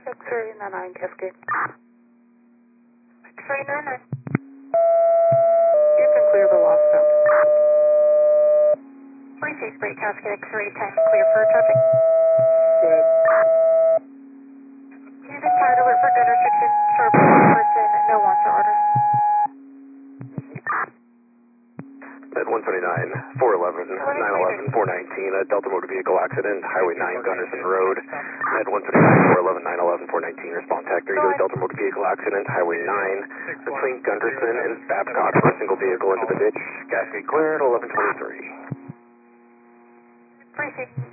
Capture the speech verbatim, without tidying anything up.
X-ray nine nine Cascade. X-ray nine nine. You can clear the lost zone. three six three Cascade X-ray ten, clear for traffic. Go ahead. Houston Tower alert for gun restriction, sharp person, no wants or orders. Med one twenty-nine, four eleven, nine eleven, four nineteen, a Delta motor vehicle accident, Highway nine, Gunderson Road. Med one twenty-nine, four eleven, nine eleven, four nineteen, respond tag three to a Delta motor vehicle accident, Highway nine, between Gunderson and Babcock for a single vehicle into the ditch. Cascade cleared, eleven twenty-three. three six